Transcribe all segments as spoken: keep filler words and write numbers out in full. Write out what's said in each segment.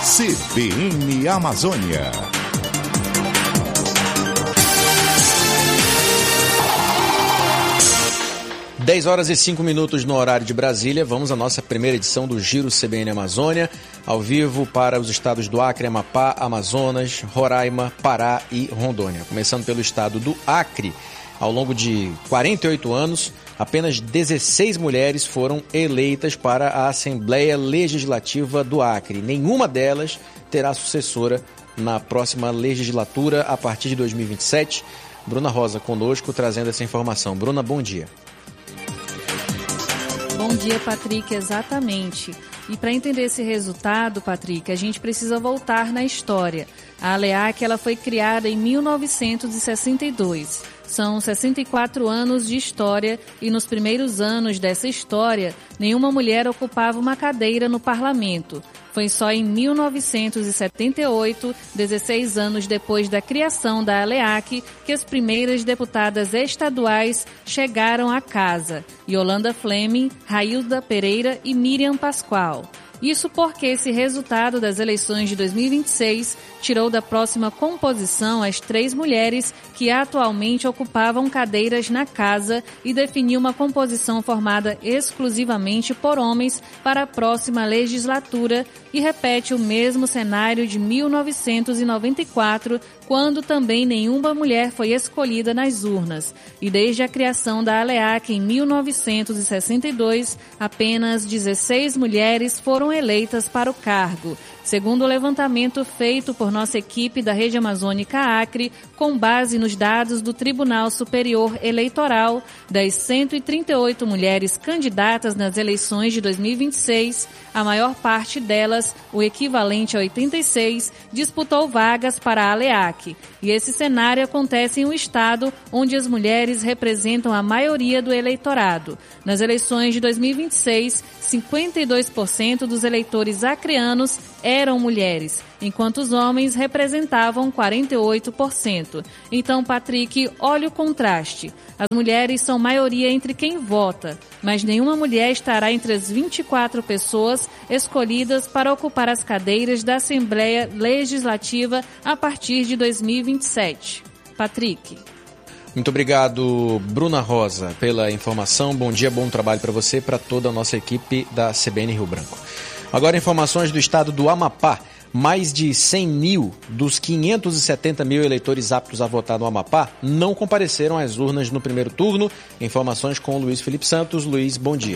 C B N Amazônia. dez horas e cinco minutos no horário de Brasília. Vamos à nossa primeira edição do Giro C B N Amazônia, ao vivo para os estados do Acre, Amapá, Amazonas, Roraima, Pará e Rondônia. Começando pelo estado do Acre, ao longo de quarenta e oito anos, apenas dezesseis mulheres foram eleitas para a Assembleia Legislativa do Acre. Nenhuma delas terá sucessora na próxima legislatura a partir de dois mil e vinte e sete. Bruna Rosa conosco trazendo essa informação. Bruna, bom dia. Bom dia, Patrick, exatamente. E para entender esse resultado, Patrick, a gente precisa voltar na história. A ALEAC ela foi criada em mil novecentos e sessenta e dois. São sessenta e quatro anos de história e nos primeiros anos dessa história, nenhuma mulher ocupava uma cadeira no parlamento. Foi só em mil novecentos e setenta e oito, dezesseis anos depois da criação da ALEAC, que as primeiras deputadas estaduais chegaram à casa: Yolanda Fleming, Railda Pereira e Miriam Pascoal. Isso porque esse resultado das eleições de dois mil e vinte e seis tirou da próxima composição as três mulheres que atualmente ocupavam cadeiras na casa e definiu uma composição formada exclusivamente por homens para a próxima legislatura e repete o mesmo cenário de mil novecentos e noventa e quatro, quando também nenhuma mulher foi escolhida nas urnas. E desde a criação da ALEAC em mil novecentos e sessenta e dois, apenas dezesseis mulheres foram eleitas para o cargo. Segundo o levantamento feito por nossa equipe da Rede Amazônica Acre, com base nos dados do Tribunal Superior Eleitoral, das cento e trinta e oito mulheres candidatas nas eleições de dois mil e vinte e seis, a maior parte delas, o equivalente a oitenta e seis, disputou vagas para a ALEAC. E esse cenário acontece em um estado onde as mulheres representam a maioria do eleitorado. Nas eleições de dois mil e vinte e seis, cinquenta e dois por cento dos eleitores acreanos eram mulheres, enquanto os homens representavam quarenta e oito por cento. Então, Patrick, olha o contraste. As mulheres são maioria entre quem vota, mas nenhuma mulher estará entre as vinte e quatro pessoas escolhidas para ocupar as cadeiras da Assembleia Legislativa a partir de dois mil e vinte e sete. Patrick. Muito obrigado, Bruna Rosa, pela informação. Bom dia, bom trabalho para você e para toda a nossa equipe da C B N Rio Branco. Agora, informações do estado do Amapá. Mais de cem mil dos quinhentos e setenta mil eleitores aptos a votar no Amapá não compareceram às urnas no primeiro turno. Informações com o Luiz Felipe Santos. Luiz, bom dia.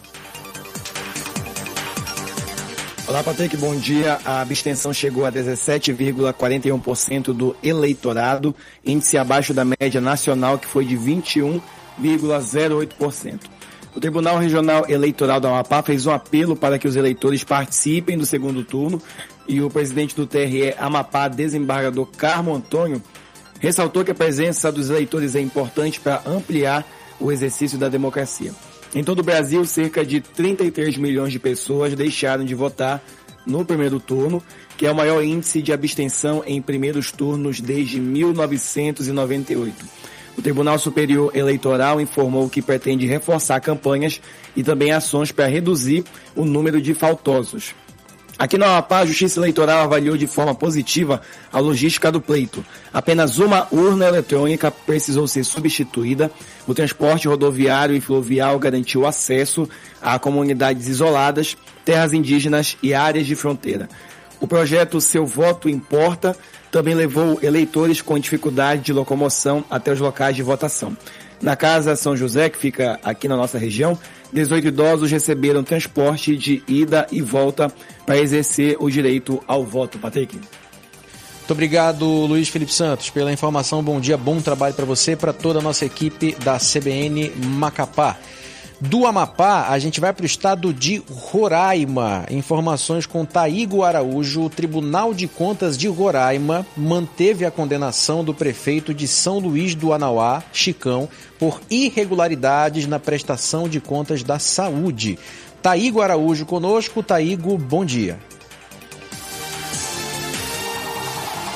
Olá, Patrick, bom dia. A abstenção chegou a dezessete vírgula quarenta e um por cento do eleitorado, índice abaixo da média nacional, que foi de vinte e um vírgula zero oito por cento. O Tribunal Regional Eleitoral do Amapá fez um apelo para que os eleitores participem do segundo turno e o presidente do T R E Amapá, desembargador Carmo Antônio, ressaltou que a presença dos eleitores é importante para ampliar o exercício da democracia. Em todo o Brasil, cerca de trinta e três milhões de pessoas deixaram de votar no primeiro turno, que é o maior índice de abstenção em primeiros turnos desde mil novecentos e noventa e oito. O Tribunal Superior Eleitoral informou que pretende reforçar campanhas e também ações para reduzir o número de faltosos. Aqui no Amapá, a Justiça Eleitoral avaliou de forma positiva a logística do pleito. Apenas uma urna eletrônica precisou ser substituída. O transporte rodoviário e fluvial garantiu acesso a comunidades isoladas, terras indígenas e áreas de fronteira. O projeto Seu Voto Importa também levou eleitores com dificuldade de locomoção até os locais de votação. Na Casa São José, que fica aqui na nossa região, dezoito idosos receberam transporte de ida e volta para exercer o direito ao voto. Patrick. Muito obrigado, Luiz Felipe Santos, pela informação. Bom dia, bom trabalho para você e para toda a nossa equipe da C B N Macapá. Do Amapá, a gente vai para o estado de Roraima. Informações com Taígo Araújo. O Tribunal de Contas de Roraima manteve a condenação do prefeito de São Luís do Anauá, Chicão, por irregularidades na prestação de contas da saúde. Taígo Araújo conosco. Taígo, bom dia.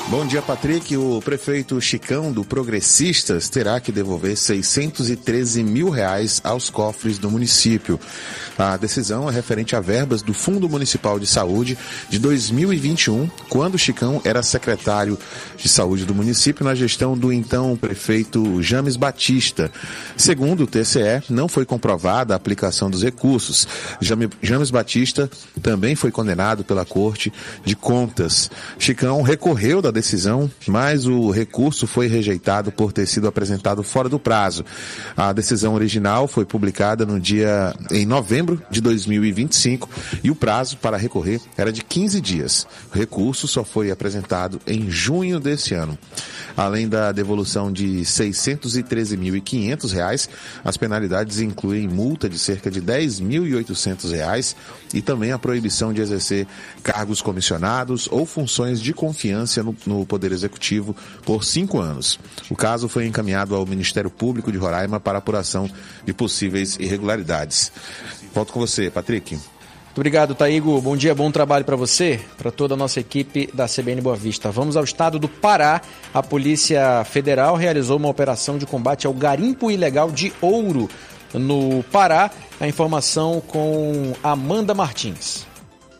Bom dia, Patrick. O prefeito Chicão, do Progressistas, terá que devolver seiscentos e treze mil reais aos cofres do município. A decisão é referente a verbas do Fundo Municipal de Saúde de dois mil e vinte e um, quando Chicão era secretário de saúde do município na gestão do então prefeito James Batista. Segundo o T C E, não foi comprovada a aplicação dos recursos. James Batista também foi condenado pela Corte de Contas. Chicão recorreu da decisão, mas o recurso foi rejeitado por ter sido apresentado fora do prazo. A decisão original foi publicada no dia em novembro de dois mil e vinte e cinco e o prazo para recorrer era de quinze dias. O recurso só foi apresentado em junho desse ano. Além da devolução de seiscentos e treze mil e quinhentos reais, as penalidades incluem multa de cerca de dez mil e oitocentos reais e também a proibição de exercer cargos comissionados ou funções de confiança no, no Poder Executivo por cinco anos. O caso foi encaminhado ao Ministério Público de Roraima para apuração de possíveis irregularidades. Volto com você, Patrick. Muito obrigado, Taigo. Bom dia, bom trabalho para você, para toda a nossa equipe da C B N Boa Vista. Vamos ao estado do Pará. A Polícia Federal realizou uma operação de combate ao garimpo ilegal de ouro no Pará. A informação com Amanda Martins.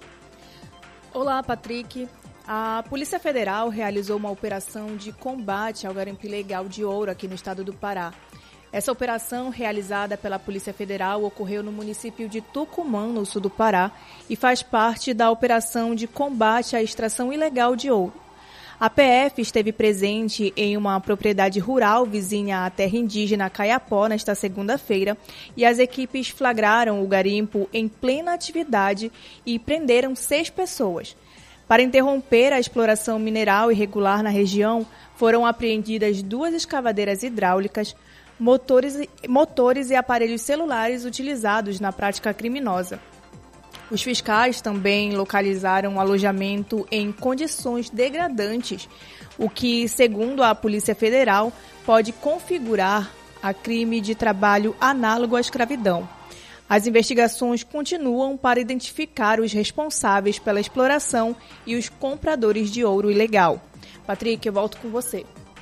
Olá, Patrick. A Polícia Federal realizou uma operação de combate ao garimpo ilegal de ouro aqui no estado do Pará. Essa operação, realizada pela Polícia Federal, ocorreu no município de Tucumã, no sul do Pará, e faz parte da operação de combate à extração ilegal de ouro. A P F esteve presente em uma propriedade rural vizinha à terra indígena Caiapó nesta segunda-feira e as equipes flagraram o garimpo em plena atividade e prenderam seis pessoas. Para interromper a exploração mineral irregular na região, foram apreendidas duas escavadeiras hidráulicas, Motores, motores e aparelhos celulares utilizados na prática criminosa. Os fiscais também localizaram um alojamento em condições degradantes, o que, segundo a Polícia Federal, pode configurar a crime de trabalho análogo à escravidão. As investigações continuam para identificar os responsáveis pela exploração e os compradores de ouro ilegal. Patrick, eu volto com você.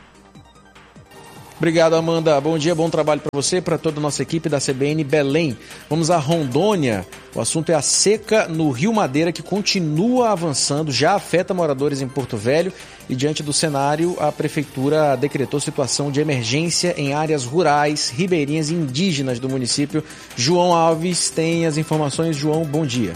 Obrigado, Amanda. Bom dia, bom trabalho para você, para toda a nossa equipe da C B N Belém. Vamos a Rondônia. O assunto é a seca no Rio Madeira, que continua avançando, já afeta moradores em Porto Velho. E diante do cenário, a Prefeitura decretou situação de emergência em áreas rurais, ribeirinhas e indígenas do município. João Alves tem as informações. João, bom dia.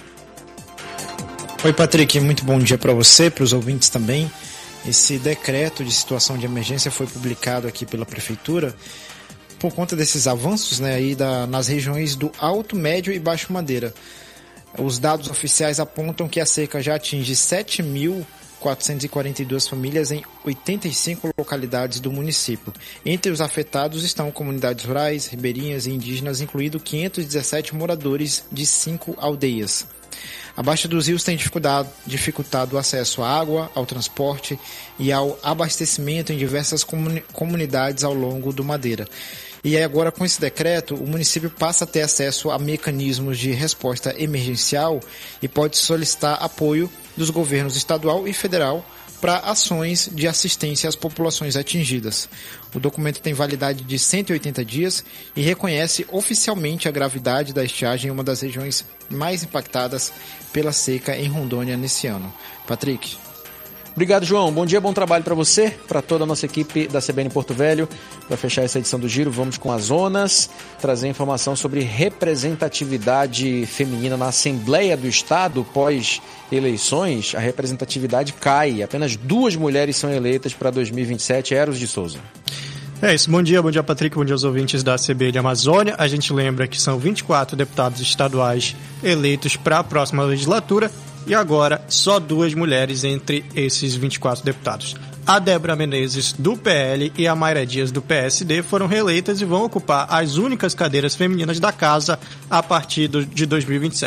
Oi, Patrick. Muito bom dia para você, para os ouvintes também. Esse decreto de situação de emergência foi publicado aqui pela Prefeitura por conta desses avanços, né, aí da, nas regiões do Alto, Médio e Baixo Madeira. Os dados oficiais apontam que a seca já atinge sete mil quatrocentas e quarenta e duas famílias em oitenta e cinco localidades do município. Entre os afetados estão comunidades rurais, ribeirinhas e indígenas, incluindo quinhentos e dezessete moradores de cinco aldeias. A baixa dos rios tem dificultado, dificultado o acesso à água, ao transporte e ao abastecimento em diversas comuni- comunidades ao longo do Madeira. E agora, com esse decreto, o município passa a ter acesso a mecanismos de resposta emergencial e pode solicitar apoio dos governos estadual e federal para ações de assistência às populações atingidas. O documento tem validade de cento e oitenta dias e reconhece oficialmente a gravidade da estiagem em uma das regiões mais impactadas pela seca em Rondônia nesse ano. Patrick. Obrigado, João. Bom dia, bom trabalho para você, para toda a nossa equipe da C B N Porto Velho. Para fechar essa edição do Giro, vamos com as zonas, trazer informação sobre representatividade feminina na Assembleia do Estado. Pós-eleições, a representatividade cai. Apenas duas mulheres são eleitas para dois mil e vinte e sete. Eros de Souza. É isso. Bom dia, bom dia, Patrick, bom dia aos ouvintes da C B N Amazônia. A gente lembra que são vinte e quatro deputados estaduais eleitos para a próxima legislatura. E agora, só duas mulheres entre esses vinte e quatro deputados. A Débora Menezes, do P L, e a Mayra Dias, do P S D, foram reeleitas e vão ocupar as únicas cadeiras femininas da Casa a partir de dois mil e vinte e sete.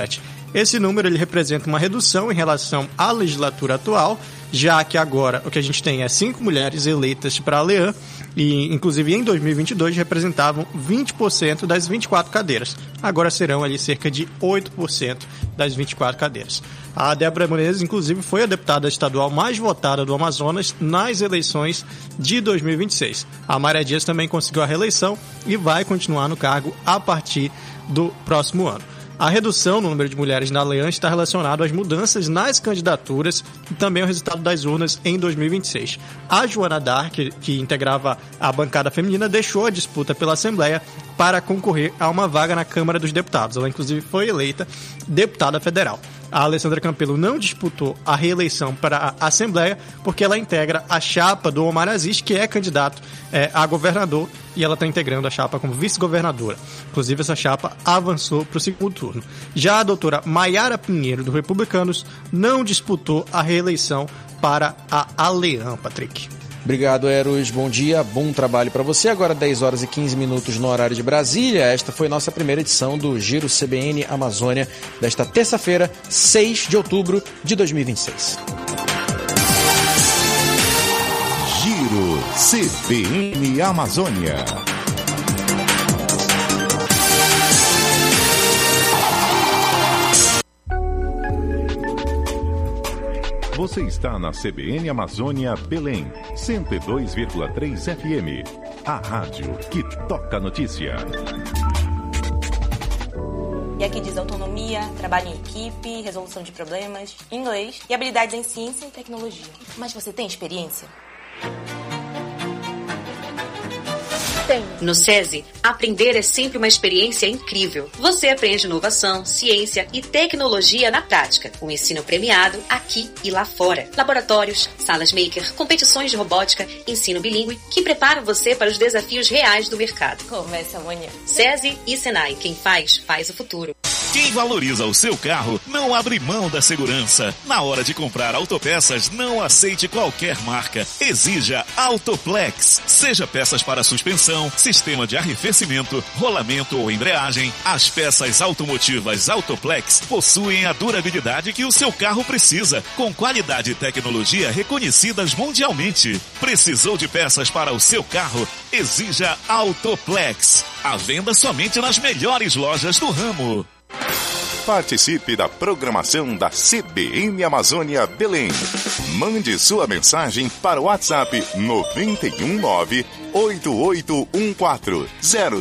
Esse número ele representa uma redução em relação à legislatura atual, já que agora o que a gente tem é cinco mulheres eleitas para a Leã, e inclusive em dois mil e vinte e dois representavam vinte por cento das vinte e quatro cadeiras. Agora serão ali cerca de oito por cento das vinte e quatro cadeiras. A Débora Menezes, inclusive, foi a deputada estadual mais votada do Amazonas nas eleições de dois mil e vinte e seis. A Maria Dias também conseguiu a reeleição e vai continuar no cargo a partir do próximo ano. A redução no número de mulheres na Leã está relacionada às mudanças nas candidaturas e também ao resultado das urnas em dois mil e vinte e seis. A Joana Dark, que, que integrava a bancada feminina, deixou a disputa pela Assembleia para concorrer a uma vaga na Câmara dos Deputados. Ela, inclusive, foi eleita deputada federal. A Alessandra Campelo não disputou a reeleição para a Assembleia porque ela integra a chapa do Omar Aziz, que é candidato é, a governador, e ela está integrando a chapa como vice-governadora. Inclusive, essa chapa avançou para o segundo turno. Já a doutora Maiara Pinheiro, do Republicanos, não disputou a reeleição para a Aleã, Patrick. Obrigado, Eros. Bom dia, bom trabalho para você. Agora dez horas e quinze minutos no horário de Brasília. Esta foi nossa primeira edição do Giro C B N Amazônia desta terça-feira, seis de outubro de dois mil e vinte e seis. Giro C B N Amazônia. Você está na C B N Amazônia Belém, cento e dois vírgula três F M. A rádio que toca notícia. E aqui diz autonomia, trabalho em equipe, resolução de problemas, inglês e habilidades em ciência e tecnologia. Mas você tem experiência? No SESI, aprender é sempre uma experiência incrível. Você aprende inovação, ciência e tecnologia na prática. Um ensino premiado aqui e lá fora. Laboratórios, salas maker, competições de robótica, ensino bilíngue que preparam você para os desafios reais do mercado. Começa amanhã. SESI e Senai, quem faz, faz o futuro. Quem valoriza o seu carro não abre mão da segurança. Na hora de comprar autopeças, não aceite qualquer marca. Exija Autoplex. Seja peças para suspensão, sistema de arrefecimento, rolamento ou embreagem, as peças automotivas Autoplex possuem a durabilidade que o seu carro precisa, com qualidade e tecnologia reconhecidas mundialmente. Precisou de peças para o seu carro? Exija Autoplex. A venda somente nas melhores lojas do ramo. Participe da programação da C B N Amazônia Belém. Mande sua mensagem para o WhatsApp nove um nove, oito oito um quatro, zero